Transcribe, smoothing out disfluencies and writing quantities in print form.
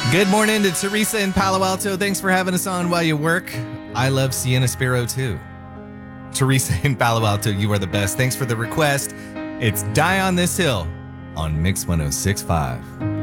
Good morning to Teresa in Palo Alto. Thanks for having us on while you work. I love Sienna Sparrow too. Teresa in Palo Alto, you are the best. Thanks for the request. It's Die on This Hill on Mix 106.5.